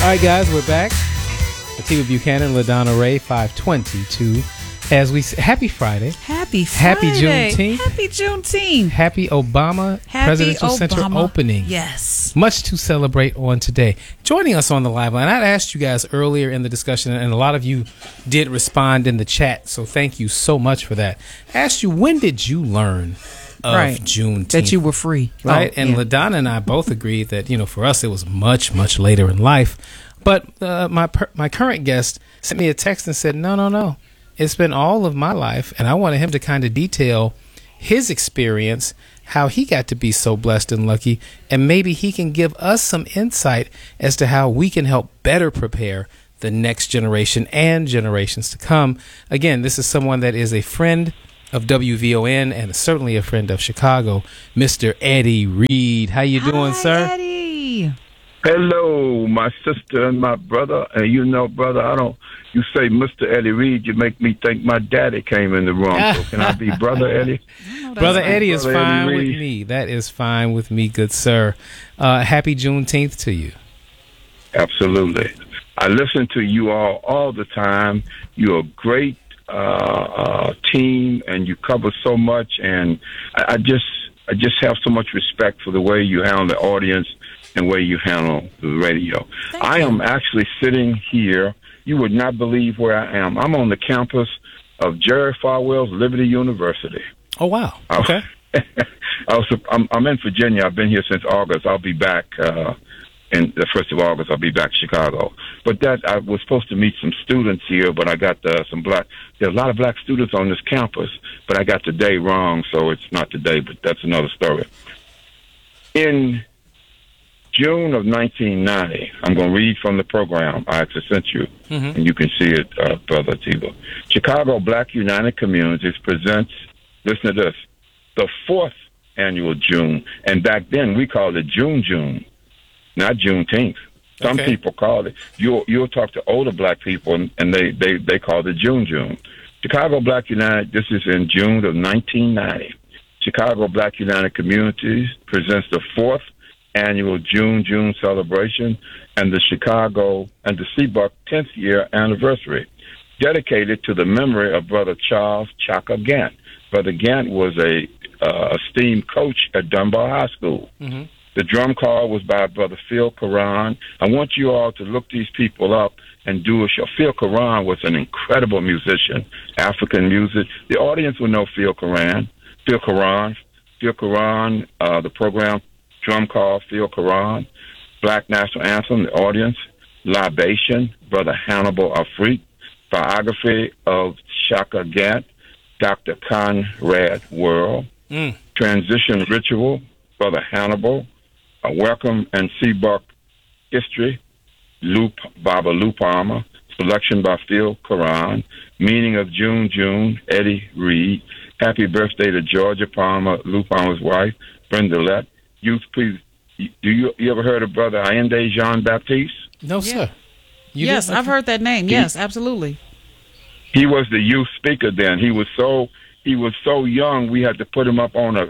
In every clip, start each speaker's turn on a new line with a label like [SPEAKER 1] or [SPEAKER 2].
[SPEAKER 1] All right, guys, we're back. Atiba Buchanan, LaDonna Ray, 522. As we say, happy Friday.
[SPEAKER 2] Happy Friday.
[SPEAKER 1] Happy Juneteenth.
[SPEAKER 2] Happy Juneteenth.
[SPEAKER 1] Happy Obama
[SPEAKER 2] Happy
[SPEAKER 1] Presidential
[SPEAKER 2] Obama.
[SPEAKER 1] Center opening.
[SPEAKER 2] Yes.
[SPEAKER 1] Much to celebrate on today. Joining us on the live line, I'd asked you guys earlier in the discussion, and a lot of you did respond in the chat, so thank you so much for that. I asked you, when did you learn of Juneteenth?
[SPEAKER 2] That you were free.
[SPEAKER 1] Right? And LaDonna and I both agreed that, for us it was much, much later in life. But my current guest sent me a text and said, no. It's been all of my life, and I wanted him to kind of detail his experience, how he got to be so blessed and lucky, and maybe he can give us some insight as to how we can help better prepare the next generation and generations to come. Again, this is someone that is a friend of WVON and certainly a friend of Chicago, Mr. Eddie Reed. How you doing, sir?
[SPEAKER 2] Eddie.
[SPEAKER 3] Hello, my sister and my brother. And brother, you say Mr. Eddie Reed, you make me think my daddy came in the room. So can I be Brother Eddie?
[SPEAKER 1] Brother Eddie is fine with me. That is fine with me, good sir. Happy Juneteenth to you.
[SPEAKER 3] Absolutely. I listen to you all the time. You're a great team, and you cover so much. And I just have so much respect for the way you handle the audience and way you handle the radio. I am actually sitting here. You would not believe where I am. I'm on the campus of Jerry Falwell's Liberty University.
[SPEAKER 1] Oh, wow. Okay.
[SPEAKER 3] I'm in Virginia. I've been here since August. I'll be back in the 1st of August. I'll be back in Chicago. But I was supposed to meet some students here, but I got some black. There's a lot of black students on this campus, but I got the day wrong, so it's not today, but that's another story. In June of 1990, I'm going to read from the program I actually sent you, and you can see it, Brother Atiba. Chicago Black United Communities presents, listen to this, the 4th annual June, and back then we called it June, not Juneteenth. Some people call it. You'll talk to older black people, and they call it June. Chicago Black United, this is in June of 1990. Chicago Black United Communities presents the 4th annual June celebration and the Chicago and the Seabuck 10th year anniversary, dedicated to the memory of Brother Charles Chaka Gant. Brother Gant was a esteemed coach at Dunbar High School. The drum call was by Brother Phil Karan. I want you all to look these people up and do a show. Phil Karan was an incredible musician, African music. The audience will know Phil Karan. The program drum call, Phil Karan, Black National Anthem, the audience, Libation, Brother Hannibal Afrik, biography of Chaka Gant, Dr. Conrad World, transition ritual, Brother Hannibal, a welcome and Seabuck history, Baba Lou Palmer, selection by Phil Karan, meaning of June, Eddie Reed, happy birthday to Georgia Palmer, Lou Palmer's wife, Brenda Lett. Youth, please. You ever heard of Brother Allende Jean Baptiste?
[SPEAKER 1] No, sir.
[SPEAKER 2] Yes, I've heard that name. Yes, absolutely.
[SPEAKER 3] He was the youth speaker then. He was so young. We had to put him up on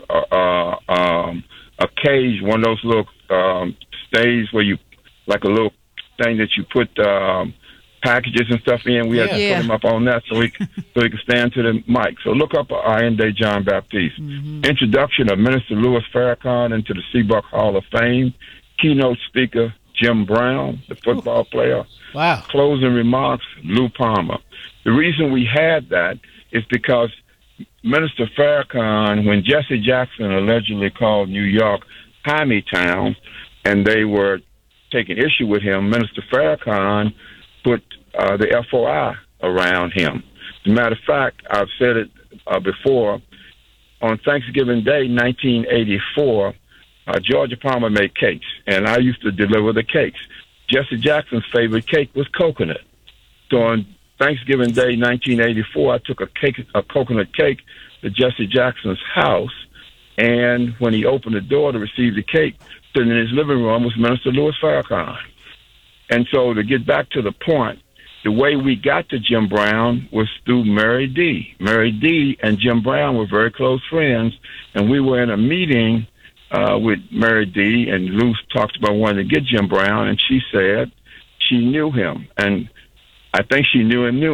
[SPEAKER 3] a cage, one of those little stays where you, like a little thing that you put packages and stuff in. We had to put him up on that so he could stand to the mic. So look up Allende John Baptiste. Introduction of Minister Louis Farrakhan into the Seabuck Hall of Fame. Keynote speaker Jim Brown, the football player.
[SPEAKER 1] Wow.
[SPEAKER 3] Closing remarks, Lou Palmer. The reason we had that is because Minister Farrakhan, when Jesse Jackson allegedly called New York Town, and they were taking issue with him, Minister Farrakhan put the FOI around him. As a matter of fact, I've said it before, on Thanksgiving Day, 1984, Georgia Palmer made cakes, and I used to deliver the cakes. Jesse Jackson's favorite cake was coconut. So on Thanksgiving Day, 1984, I took a coconut cake to Jesse Jackson's house, and when he opened the door to receive the cake, sitting in his living room was Minister Louis Farrakhan. And so to get back to the point, the way we got to Jim Brown was through Mary D. Mary D. and Jim Brown were very close friends, and we were in a meeting with Mary D., and Lou talked about wanting to get Jim Brown, and she she knew him, and I think she knew him.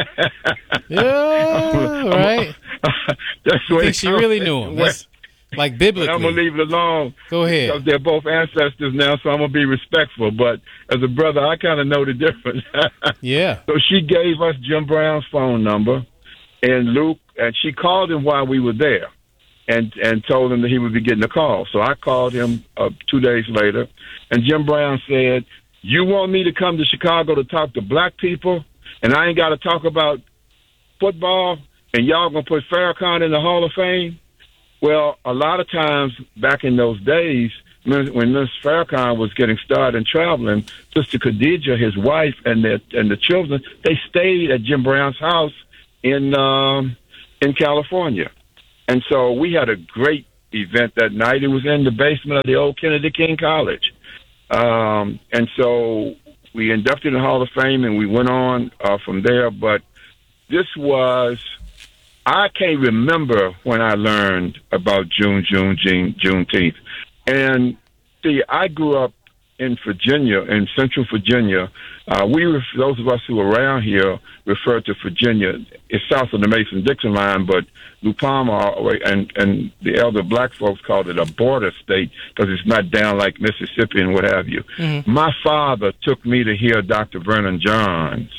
[SPEAKER 1] Yeah, right.
[SPEAKER 3] That's
[SPEAKER 1] I think she really knew him. That's like biblically.
[SPEAKER 3] I'm gonna leave it alone.
[SPEAKER 1] Go ahead.
[SPEAKER 3] Because they're both ancestors now, so I'm gonna be respectful. But as a brother, I kind of know the difference.
[SPEAKER 1] Yeah.
[SPEAKER 3] So she gave us Jim Brown's phone number, and Luke, and she called him while we were there, and told him that he would be getting a call. So I called him 2 days later, and Jim Brown said, "You want me to come to Chicago to talk to black people, and I ain't got to talk about football, and y'all gonna put Farrakhan in the Hall of Fame?" Well, a lot of times back in those days, when Miss Farrakhan was getting started and traveling, Sister Khadija, his wife, and the children, they stayed at Jim Brown's house in California. And so we had a great event that night. It was in the basement of the old Kennedy King College. And so we inducted in the Hall of Fame, and we went on from there. But this was... I can't remember when I learned about Juneteenth. And see, I grew up in Virginia, in Central Virginia. Those of us who are around here refer to Virginia. It's south of the Mason-Dixon line, but Lou Palmer and the elder black folks called it a border state because it's not down like Mississippi and what have you. Mm-hmm. My father took me to hear Dr. Vernon Johns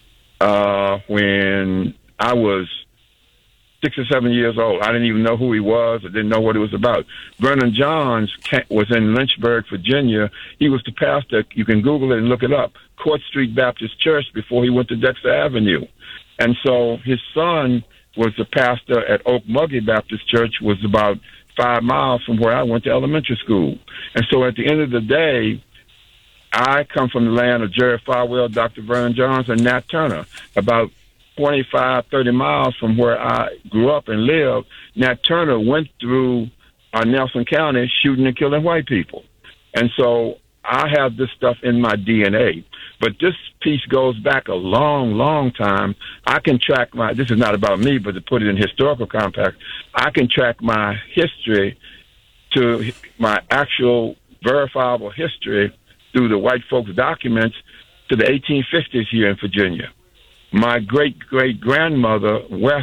[SPEAKER 3] when I was 6 or 7 years old. I didn't even know who he was. I didn't know what it was about. Vernon Johns was in Lynchburg, Virginia. He was the pastor. You can Google it and look it up. Court Street Baptist Church before he went to Dexter Avenue. And so his son was the pastor at Oak Muggy Baptist Church, was about 5 miles from where I went to elementary school. And so at the end of the day, I come from the land of Jerry Falwell, Dr. Vernon Johns, and Nat Turner, about 25, 30 miles from where I grew up and lived. Nat Turner went through Nelson County shooting and killing white people. And so I have this stuff in my DNA. But this piece goes back a long, long time. I can track this is not about me, but to put it in historical context, I can track my history to my actual verifiable history through the white folks' documents to the 1850s here in Virginia. My great-great-grandmother,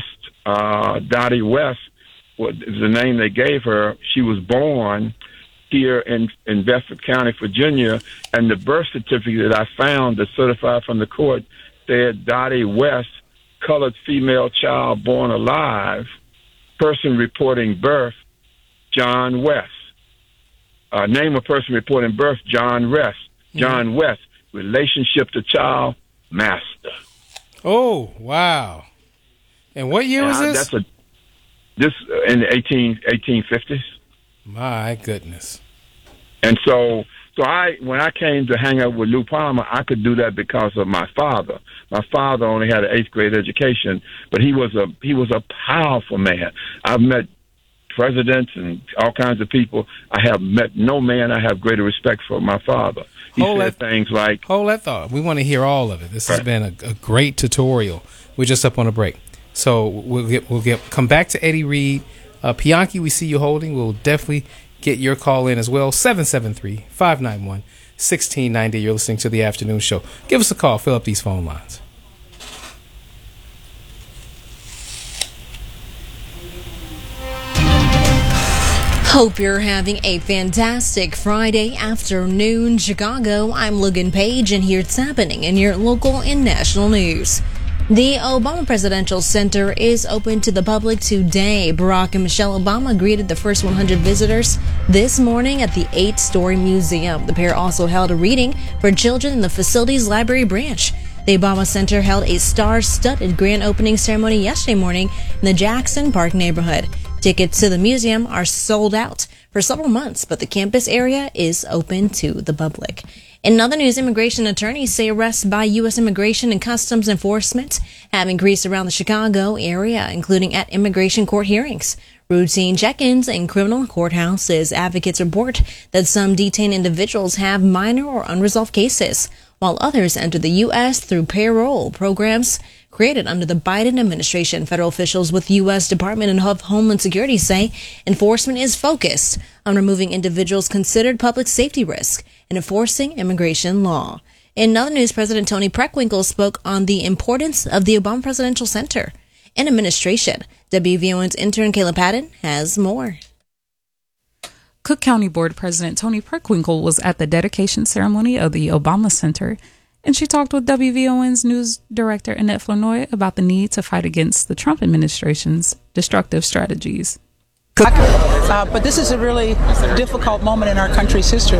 [SPEAKER 3] Dottie West, was the name they gave her. She was born here in Bedford County, Virginia, and the birth certificate that I found that's certified from the court said Dottie West, colored female child born alive, person reporting birth, John West. Name of person reporting birth, John West. John West, relationship to child, master.
[SPEAKER 1] Oh, wow. And what year was this?
[SPEAKER 3] This in the 1850s.
[SPEAKER 1] My goodness.
[SPEAKER 3] And so when I came to hang out with Lou Palmer, I could do that because of my father. My father only had an 8th grade education, but he was a powerful man. I've met presidents and all kinds of people. I have met no man I have greater respect for my father. He said things like...
[SPEAKER 1] Hold that thought. We want to hear all of it. This has been a great tutorial. We're just up on a break. So we'll come back to Eddie Reed. Pianki, we see you holding. We'll definitely get your call in as well. 773-591-1690. You're listening to The Afternoon Show. Give us a call. Fill up these phone lines.
[SPEAKER 4] Hope you're having a fantastic Friday afternoon, Chicago. I'm Logan Page, and here's what's happening in your local and national news. The Obama Presidential Center is open to the public today. Barack and Michelle Obama greeted the first 100 visitors this morning at the 8-story museum. The pair also held a reading for children in the facility's library branch. The Obama Center held a star-studded grand opening ceremony yesterday morning in the Jackson Park neighborhood. Tickets to the museum are sold out for several months, but the campus area is open to the public. In other news, immigration attorneys say arrests by U.S. Immigration and Customs Enforcement have increased around the Chicago area, including at immigration court hearings. Routine check-ins in criminal courthouses. Advocates report that some detained individuals have minor or unresolved cases, while others enter the U.S. through payroll programs created under the Biden administration. Federal officials with U.S. Department of Homeland Security say enforcement is focused on removing individuals considered public safety risk and enforcing immigration law. In other news, President Tony Preckwinkle spoke on the importance of the Obama Presidential Center and administration. WVON's intern Kayla Patton has more.
[SPEAKER 5] Cook County Board President Tony Preckwinkle was at the dedication ceremony of the Obama Center, and she talked with WVON's news director Annette Flournoy about the need to fight against the Trump administration's destructive strategies.
[SPEAKER 6] But this is a really difficult moment in our country's history.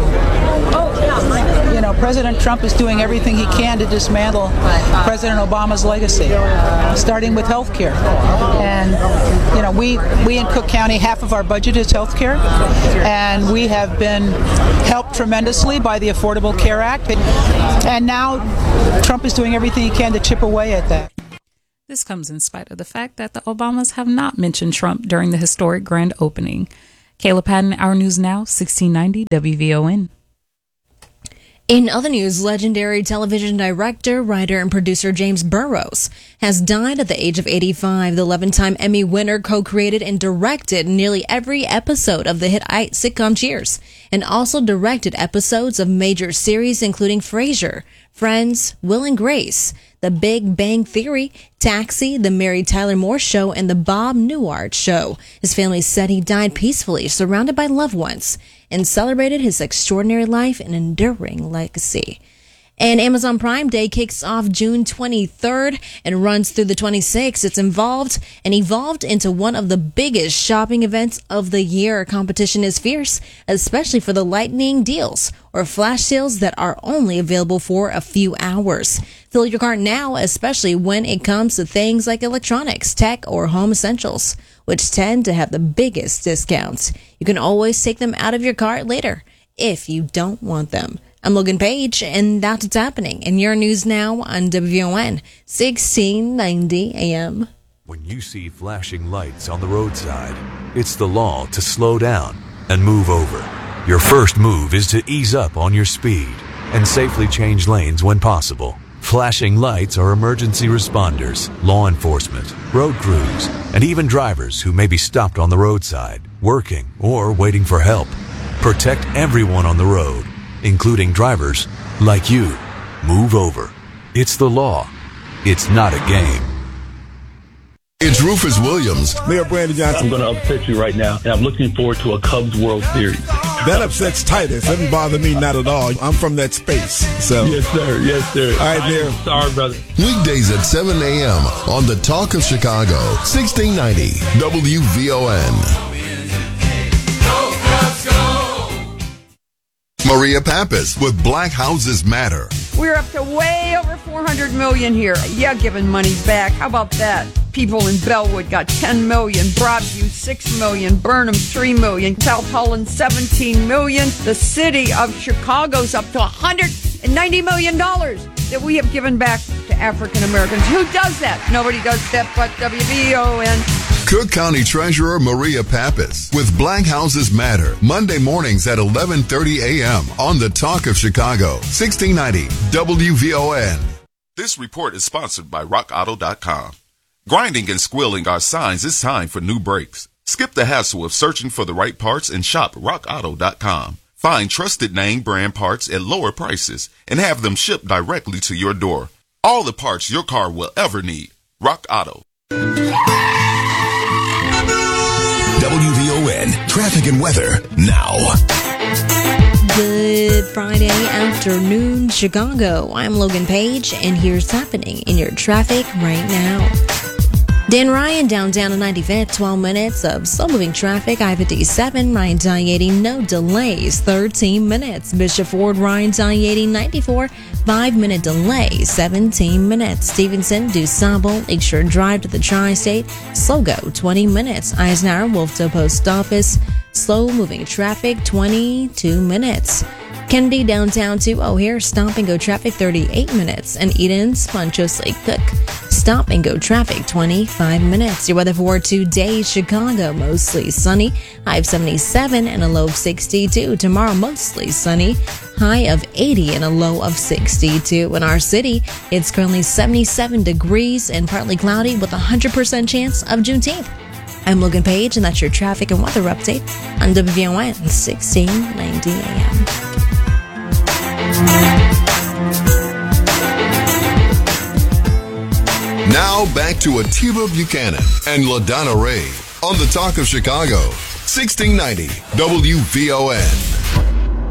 [SPEAKER 6] You know, President Trump is doing everything he can to dismantle President Obama's legacy, starting with health care. And, you know, we in Cook County, half of our budget is health care, and we have been helped tremendously by the Affordable Care Act. And now Trump is doing everything he can to chip away at that.
[SPEAKER 5] This comes in spite of the fact that the Obamas have not mentioned Trump during the historic grand opening. Kayla Patton, Our News Now, 1690 WVON.
[SPEAKER 4] In other news, legendary television director, writer, and producer James Burrows has died at the age of 85. The 11-time Emmy winner co-created and directed nearly every episode of the hit sitcom Cheers, and also directed episodes of major series including Frasier, Friends, Will and Grace, The Big Bang Theory, Taxi, The Mary Tyler Moore Show, and The Bob Newhart Show. His family said he died peacefully, surrounded by loved ones, and celebrated his extraordinary life and enduring legacy. And Amazon Prime Day kicks off June 23rd and runs through the 26th. It's evolved into one of the biggest shopping events of the year. Competition is fierce, especially for the lightning deals or flash sales that are only available for a few hours. Fill your cart now, especially when it comes to things like electronics, tech, or home essentials, which tend to have the biggest discounts. You can always take them out of your cart later if you don't want them. I'm Logan Page, and that's what's happening in your news now on WVON 1690 AM.
[SPEAKER 7] When you see flashing lights on the roadside, it's the law to slow down and move over. Your first move is to ease up on your speed and safely change lanes when possible. Flashing lights are emergency responders, law enforcement, road crews, and even drivers who may be stopped on the roadside, working, or waiting for help. Protect everyone on the road, including drivers like you. Move over. It's the law. It's not a game.
[SPEAKER 8] It's Rufus Williams.
[SPEAKER 9] Mayor Brandon Johnson.
[SPEAKER 10] I'm going to upset you right now, and I'm looking forward to a Cubs World Series.
[SPEAKER 9] That upsets Titus. Doesn't bother me, not at all. I'm from that space. So.
[SPEAKER 10] Yes, sir. Yes, sir.
[SPEAKER 9] All right, Mayor.
[SPEAKER 10] Sorry, brother.
[SPEAKER 8] Weekdays at 7 a.m. on The Talk of Chicago, 1690 WVON. Maria Pappas with Black Houses Matter.
[SPEAKER 11] We're up to way over $400 million here. Yeah, giving money back. How about that? People in Bellwood got $10 million, Broadview $6 million, Burnham $3 million, South Holland $17 million. The city of Chicago's up to $190 million that we have given back to African Americans. Who does that? Nobody does that but WVON.
[SPEAKER 8] Cook County Treasurer Maria Pappas with Black Houses Matter, Monday mornings at 11:30 a.m. on The Talk of Chicago, 1690 WVON.
[SPEAKER 12] This report is sponsored by RockAuto.com. Grinding and squealing are signs it's time for new brakes. Skip the hassle of searching for the right parts and shop RockAuto.com. Find trusted name brand parts at lower prices and have them shipped directly to your door. All the parts your car will ever need. Rock Auto.
[SPEAKER 8] WVON traffic and weather now.
[SPEAKER 4] Good Friday afternoon, Chicago. I'm Logan Page, and here's happening in your traffic right now. Dan Ryan downtown to 95th, 12 minutes of slow-moving traffic. I-57, Ryan I-80, no delays, 13 minutes. Bishop Ford, Ryan I-80, 94, 5-minute delay, 17 minutes. Stevenson, DuSable, Lakeshore Drive to the Tri-State, slow go, 20 minutes. Eisenhower, Wolftoe Post Office, slow-moving traffic, 22 minutes. Kennedy downtown to O'Hare, stop and go traffic 38 minutes. And Eden's, Ponchos Lake Cook, stop and go traffic 25 minutes. Your weather for today, Chicago, mostly sunny, high of 77 and a low of 62. Tomorrow, mostly sunny, high of 80 and a low of 62. In our city, it's currently 77 degrees and partly cloudy with a 100% chance of Juneteenth. I'm Logan Page, and that's your traffic and weather update on WVON 1690 AM.
[SPEAKER 8] Now back to Atiba Buchanan and LaDonna Ray on the Talk of Chicago, 1690 WVON.